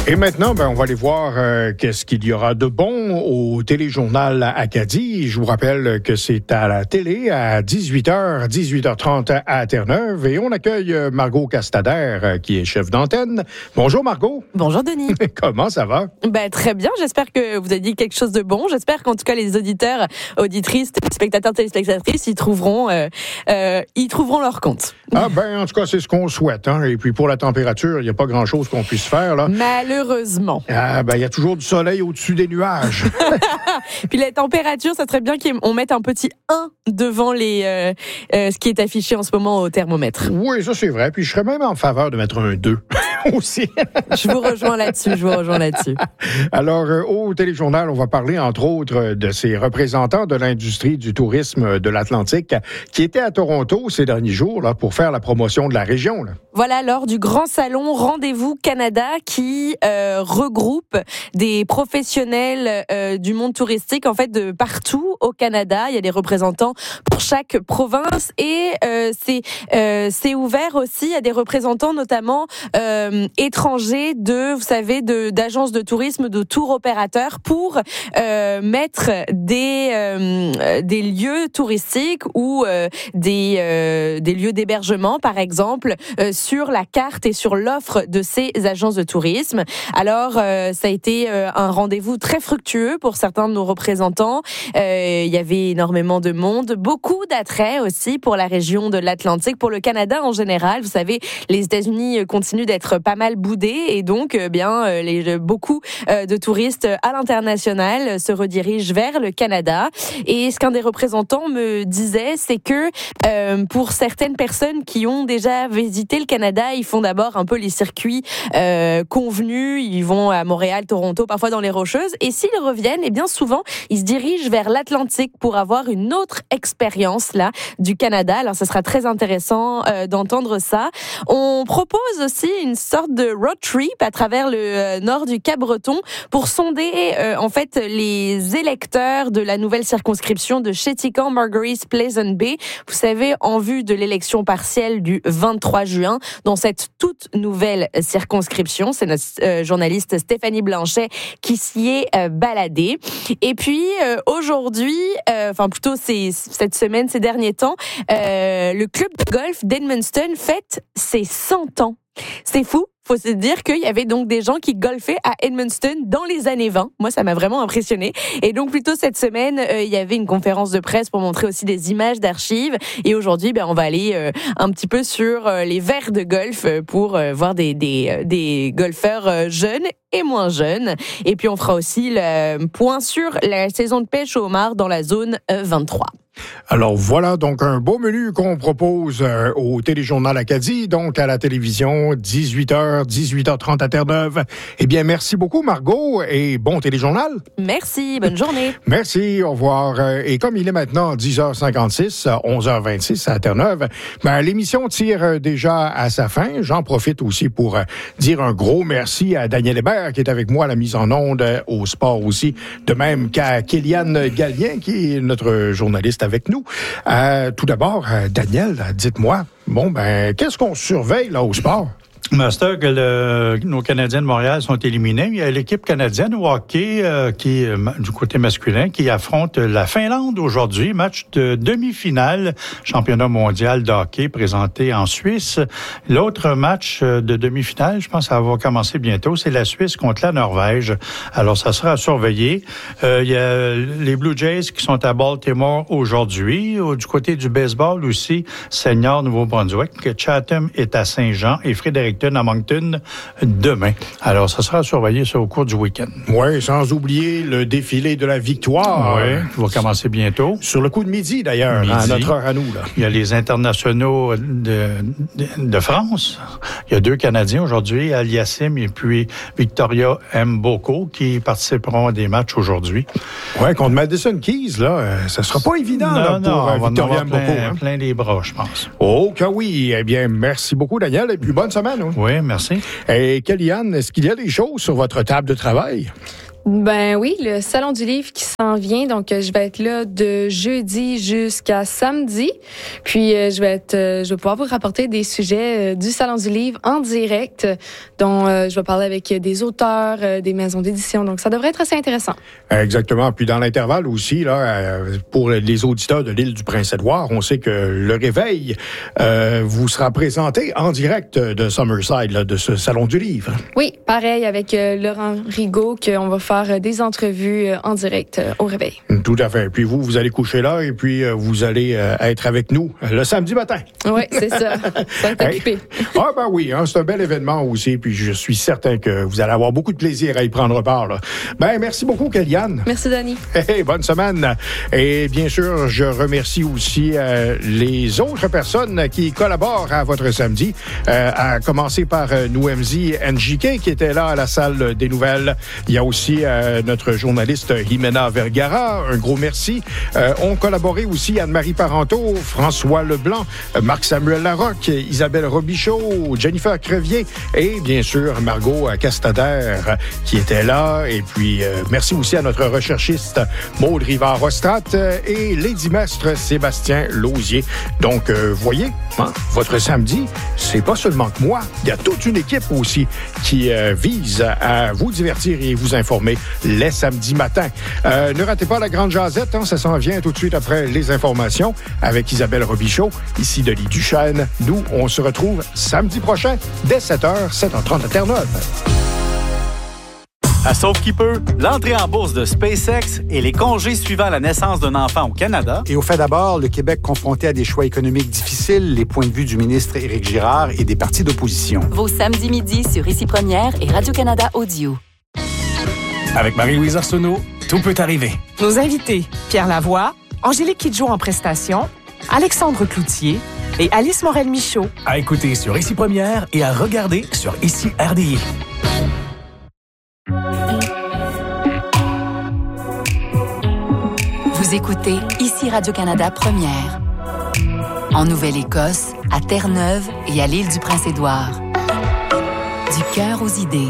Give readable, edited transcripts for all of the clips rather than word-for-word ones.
Et maintenant, on va aller voir qu'est-ce qu'il y aura de bon au téléjournal Acadie. Je vous rappelle que c'est à la télé à 18h, 18h30 à Terre-Neuve. Et on accueille Margot Castader, qui est chef d'antenne. Bonjour Margot. Bonjour Denis. Comment ça va? Très bien, j'espère que vous avez dit quelque chose de bon. J'espère qu'en tout cas les auditeurs, auditrices, spectateurs, téléspectatrices, y trouveront leur compte. En tout cas, c'est ce qu'on souhaite. Hein? Et puis pour la température, il n'y a pas grand-chose qu'on puisse faire, là. Malheureusement. Il y a toujours du soleil au-dessus des nuages. Puis la température, ça serait bien qu'on mette un petit 1 devant ce qui est affiché en ce moment au thermomètre. Oui, ça c'est vrai. Puis je serais même en faveur de mettre un 2 aussi. Je vous rejoins là-dessus. Alors, au téléjournal, on va parler entre autres de ces représentants de l'industrie du tourisme de l'Atlantique qui étaient à Toronto ces derniers jours là, pour faire la promotion de la région. Là. Voilà, lors du grand salon Rendez-vous Canada qui regroupe des professionnels du monde touristique, en fait, de partout au Canada. Il y a des représentants pour chaque province et c'est ouvert aussi à des représentants notamment étrangers d'agences de tourisme, de tour opérateurs pour mettre des lieux touristiques ou des lieux d'hébergement, par exemple, sur la carte et sur l'offre de ces agences de tourisme. Alors, ça a été un rendez-vous très fructueux pour certains de nos représentants. Il y avait énormément de monde, beaucoup d'attraits aussi pour la région de l'Atlantique, pour le Canada en général. Vous savez, les États-Unis continuent d'être pas mal boudés et donc, beaucoup de touristes à l'international se redirigent vers le Canada. Et ce qu'un des représentants me disait, c'est que pour certaines personnes qui ont déjà visité le Canada, ils font d'abord un peu les circuits convenus, ils vont à Montréal, Toronto, parfois dans les Rocheuses, et s'ils reviennent, bien souvent, ils se dirigent vers l'Atlantique pour avoir une autre expérience là du Canada. Alors, ce sera très intéressant d'entendre ça. On propose aussi une sorte de road trip à travers le nord du Cap-Breton pour sonder en fait les électeurs de la nouvelle circonscription de Chéticamp, Marguerite, Pleasant Bay. Vous savez, en vue de l'élection partielle du 23 juin, dans cette toute nouvelle circonscription. C'est notre journaliste Stéphanie Blanchet qui s'y est baladée. Et puis, aujourd'hui, cette semaine, ces derniers temps, le club de golf d'Edmundston fête ses 100 ans. C'est fou. Faut se dire qu'il y avait donc des gens qui golfaient à Edmundston dans les années 20. Moi, ça m'a vraiment impressionné. Et donc, plus tôt cette semaine, il y avait une conférence de presse pour montrer aussi des images d'archives. Et aujourd'hui, on va aller un petit peu sur les verres de golf pour voir des golfeurs jeunes et moins jeunes. Et puis, on fera aussi le point sur la saison de pêche au homard dans la zone 23. Alors voilà donc un beau menu qu'on propose au téléjournal Acadie, donc à la télévision, 18h, 18h30 à Terre-Neuve. Eh bien, merci beaucoup Margot et bon téléjournal. Merci, bonne journée. Merci, au revoir. Et comme il est maintenant 10h56, 11h26 à Terre-Neuve, l'émission tire déjà à sa fin. J'en profite aussi pour dire un gros merci à Daniel Hébert qui est avec moi à la mise en onde, au sport aussi, de même qu'à Kéliane Gallien qui est notre journaliste avec nous. Tout d'abord, Daniel, dites-moi, qu'est-ce qu'on surveille là au sport? Master, que nos Canadiens de Montréal sont éliminés. Il y a l'équipe canadienne au hockey du côté masculin qui affronte la Finlande aujourd'hui. Match de demi-finale, championnat mondial de hockey présenté en Suisse. L'autre match de demi-finale, je pense que ça va commencer bientôt, c'est la Suisse contre la Norvège. Alors, ça sera à surveiller. Il y a les Blue Jays qui sont à Baltimore aujourd'hui. Du côté du baseball aussi, senior Nouveau-Brunswick. Chatham est à Saint-Jean et Frédéric à Moncton demain. Alors, ça sera surveillé ça au cours du week-end. Oui, sans oublier le défilé de la victoire. Oui, qui va commencer bientôt. Sur le coup de midi, d'ailleurs, à notre heure à nous. Là. Il y a les internationaux de France. Il y a 2 Canadiens aujourd'hui, Aliassime et puis Victoria Mboko, qui participeront à des matchs aujourd'hui. Oui, contre Madison Keys, là, ça sera pas évident pour Victoria Mboko. Plein les bras, je pense. Oh, que oui. Eh bien, merci beaucoup, Daniel, et puis bonne semaine. Oui, merci. Et Kéliane, est-ce qu'il y a des choses sur votre table de travail? Ben oui, le Salon du Livre qui s'en vient. Donc, je vais être là de jeudi jusqu'à samedi. Puis, je vais pouvoir vous rapporter des sujets du Salon du Livre en direct, dont je vais parler avec des auteurs, des maisons d'édition. Donc, ça devrait être assez intéressant. Exactement. Puis, dans l'intervalle aussi, là, pour les auditeurs de l'île du Prince-Édouard, on sait que le Réveil vous sera présenté en direct de Summerside, là, de ce Salon du Livre. Oui, pareil avec Laurent Rigaud, qu'on va faire des entrevues en direct au Réveil. Tout à fait. Puis vous allez coucher là et puis vous allez être avec nous le samedi matin. Oui, c'est ça. Ça va être occupé. Ah ben oui, hein, c'est un bel événement aussi. Puis je suis certain que vous allez avoir beaucoup de plaisir à y prendre part. Là. Ben merci beaucoup, Kellyanne. Merci, Danny. Hey, bonne semaine. Et bien sûr, je remercie aussi les autres personnes qui collaborent à votre samedi, à commencer par Nouemzi NJK qui était là à la salle des nouvelles. Il y a aussi notre journaliste Jimena Vergara, un gros merci. Ont collaboré aussi Anne-Marie Parenteau, François Leblanc, Marc-Samuel Larocque, Isabelle Robichaud, Jennifer Crevier et bien sûr Margot Castader qui était là. Et puis merci aussi à notre recherchiste Maude Rivard-Ostrat et Lady Mestre Sébastien Lausier. Donc voyez, hein, votre samedi, c'est pas seulement que moi, il y a toute une équipe aussi qui vise à vous divertir et vous informer les samedis matins. Ne ratez pas la grande jasette, hein, ça s'en vient tout de suite après les informations avec Isabelle Robichaud, ici Denis Duchesne. Nous, on se retrouve samedi prochain dès 7h, 7h30 à Terre-Neuve. À Sauf qui peut, l'entrée en bourse de SpaceX et les congés suivant la naissance d'un enfant au Canada. Et au fait d'abord, le Québec confronté à des choix économiques difficiles, les points de vue du ministre Éric Girard et des partis d'opposition. Vos samedis midi sur Ici Première et Radio-Canada Audio. Avec Marie-Louise Arsenault, tout peut arriver. Nos invités, Pierre Lavoie, Angélique Kidjo en prestation, Alexandre Cloutier et Alice Morel-Michaud. À écouter sur Ici Première et à regarder sur Ici RDI. Vous écoutez Ici Radio-Canada Première. En Nouvelle-Écosse, à Terre-Neuve et à l'île du Prince-Édouard. Du cœur aux idées.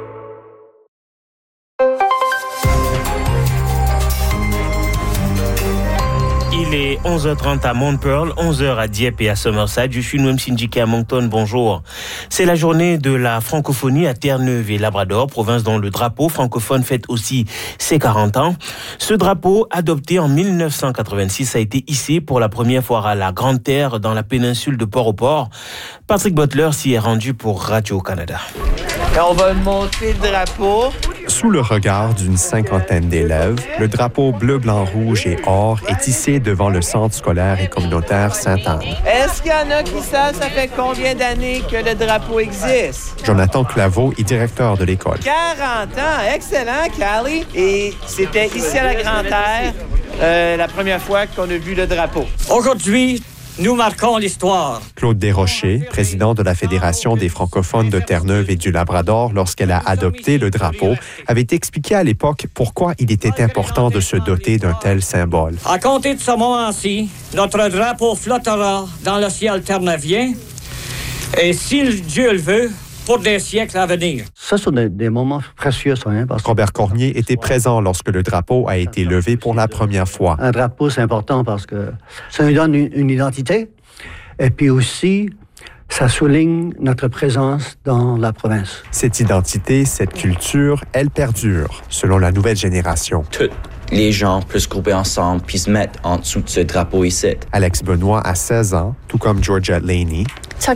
Il est 11h30 à Mount Pearl, 11h à Dieppe et à Summerside. Je suis Noam Sindjiki à Moncton, bonjour. C'est la journée de la francophonie à Terre-Neuve et Labrador, province dont le drapeau francophone fête aussi ses 40 ans. Ce drapeau, adopté en 1986, a été hissé pour la première fois à la Grande Terre dans la péninsule de Port-au-Port. Patrick Butler s'y est rendu pour Radio-Canada. On va monter le drapeau. Sous le regard d'une cinquantaine d'élèves, le drapeau bleu, blanc, rouge et or est hissé devant le centre scolaire et communautaire Sainte-Anne. Est-ce qu'il y en a qui savent ça fait combien d'années que le drapeau existe? Jonathan Claveau est directeur de l'école. 40 ans, excellent, Callie. Et c'était ici à la Grande Terre la première fois qu'on a vu le drapeau. Aujourd'hui, nous marquons l'histoire. Claude Desrochers, président de la Fédération des francophones de Terre-Neuve et du Labrador, lorsqu'elle a adopté le drapeau, avait expliqué à l'époque pourquoi il était important de se doter d'un tel symbole. À compter de ce moment-ci, notre drapeau flottera dans le ciel terneuvien et, si Dieu le veut, pour des siècles à venir. Ça, sont des moments précieux, ça. Hein, parce que Robert Cormier était présent lorsque le drapeau a été levé pour la première fois. Un drapeau, c'est important parce que ça nous donne une identité. Et puis aussi, ça souligne notre présence dans la province. Cette identité, cette culture, elle perdure, selon la nouvelle génération. Tous les gens peuvent se grouper ensemble puis se mettre en dessous de ce drapeau ici. Alex Benoît a 16 ans, tout comme Georgette Laney. Ça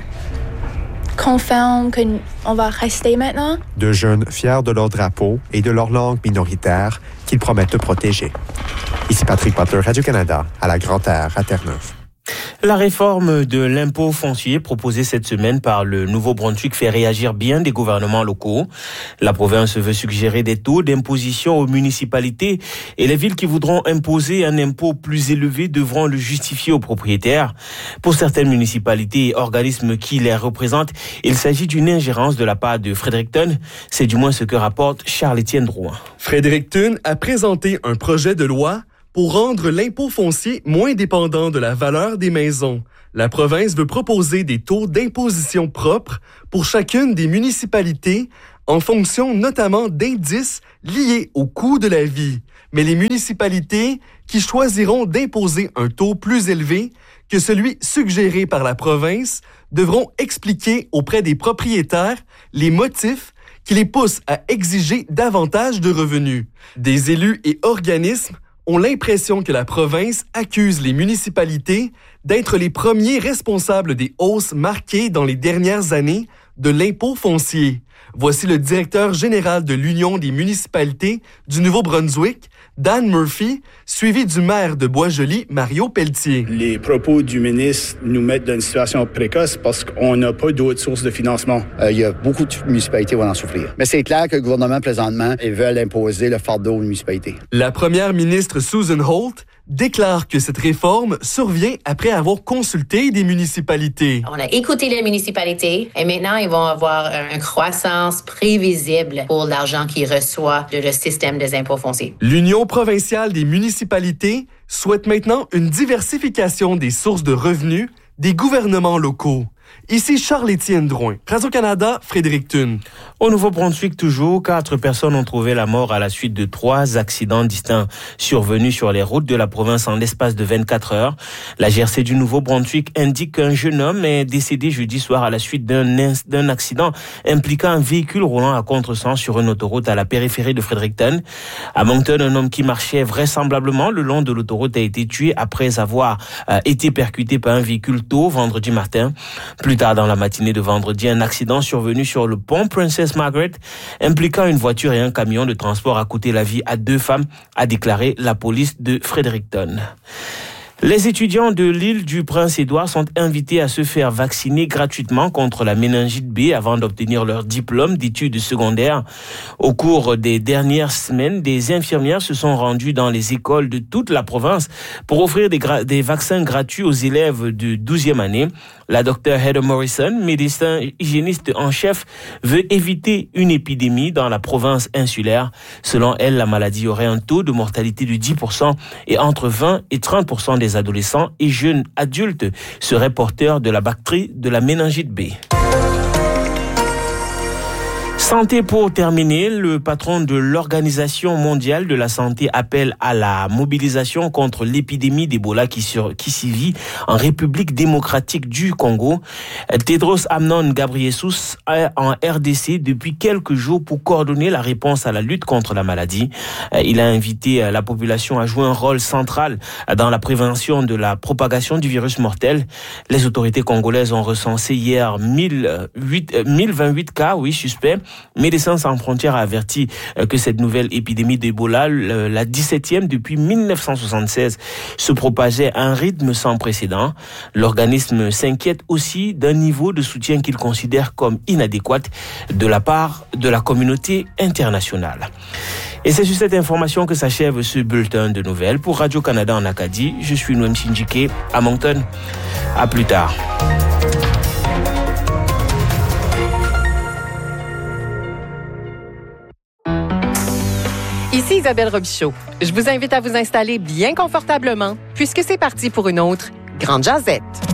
confirme qu'on va rester maintenant. Deux jeunes fiers de leur drapeau et de leur langue minoritaire qu'ils promettent de protéger. Ici Patrick Butler, Radio-Canada, à la Grande Terre, à Terre-Neuve. La réforme de l'impôt foncier proposée cette semaine par le Nouveau-Brunswick fait réagir bien des gouvernements locaux. La province veut suggérer des taux d'imposition aux municipalités et les villes qui voudront imposer un impôt plus élevé devront le justifier aux propriétaires. Pour certaines municipalités et organismes qui les représentent, il s'agit d'une ingérence de la part de Fredericton. C'est du moins ce que rapporte Charles-Étienne Drouin. Fredericton a présenté un projet de loi pour rendre l'impôt foncier moins dépendant de la valeur des maisons. La province veut proposer des taux d'imposition propres pour chacune des municipalités en fonction notamment d'indices liés au coût de la vie. Mais les municipalités qui choisiront d'imposer un taux plus élevé que celui suggéré par la province devront expliquer auprès des propriétaires les motifs qui les poussent à exiger davantage de revenus. Des élus et organismes ont l'impression que la province accuse les municipalités d'être les premiers responsables des hausses marquées dans les dernières années de l'impôt foncier. Voici le directeur général de l'Union des municipalités du Nouveau-Brunswick, Dan Murphy, suivi du maire de Boisjoli, Mario Pelletier. Les propos du ministre nous mettent dans une situation précoce parce qu'on n'a pas d'autres sources de financement. Il y a beaucoup de municipalités qui vont en souffrir. Mais c'est clair que le gouvernement, présentement, ils veulent imposer le fardeau aux municipalités. La première ministre Susan Holt déclare que cette réforme survient après avoir consulté des municipalités. On a écouté les municipalités et maintenant, ils vont avoir une croissance prévisible pour l'argent qu'ils reçoivent de le système des impôts fonciers. L'Union provinciale des municipalités souhaite maintenant une diversification des sources de revenus des gouvernements locaux. Ici Charles-Étienne Drouin, Radio-Canada, Fredericton. Au Nouveau-Brunswick, toujours, 4 personnes ont trouvé la mort à la suite de 3 accidents distincts survenus sur les routes de la province en l'espace de 24 heures. La GRC du Nouveau-Brunswick indique qu'un jeune homme est décédé jeudi soir à la suite d'un accident impliquant un véhicule roulant à contresens sur une autoroute à la périphérie de Fredericton. À Moncton, un homme qui marchait vraisemblablement le long de l'autoroute a été tué après avoir été percuté par un véhicule tôt vendredi matin. Plus tard dans la matinée de vendredi, un accident survenu sur le pont Princess Margaret impliquant une voiture et un camion de transport a coûté la vie à 2 femmes, a déclaré la police de Fredericton. Les étudiants de l'île du Prince-Édouard sont invités à se faire vacciner gratuitement contre la méningite B avant d'obtenir leur diplôme d'études secondaires. Au cours des dernières semaines, des infirmières se sont rendues dans les écoles de toute la province pour offrir des vaccins gratuits aux élèves de 12e année. La docteure Heather Morrison, médecin hygiéniste en chef, veut éviter une épidémie dans la province insulaire. Selon elle, la maladie aurait un taux de mortalité de 10% et entre 20 et 30% des adolescents et jeunes adultes seraient porteurs de la bactérie de la méningite B. Santé pour terminer, le patron de l'Organisation mondiale de la santé appelle à la mobilisation contre l'épidémie d'Ebola qui sévit en République démocratique du Congo. Tedros Adhanom Ghebreyesus est en RDC depuis quelques jours pour coordonner la réponse à la lutte contre la maladie. Il a invité la population à jouer un rôle central dans la prévention de la propagation du virus mortel. Les autorités congolaises ont recensé hier 1028 cas, suspects. Médecins sans frontières a averti que cette nouvelle épidémie d'Ebola, la 17e depuis 1976, se propageait à un rythme sans précédent. L'organisme s'inquiète aussi d'un niveau de soutien qu'il considère comme inadéquat de la part de la communauté internationale. Et c'est sur cette information que s'achève ce bulletin de nouvelles. Pour Radio-Canada en Acadie, je suis Noam Shinjike à Moncton. À plus tard. Ici Isabelle Robichaud. Je vous invite à vous installer bien confortablement puisque c'est parti pour une autre Grande Jazette.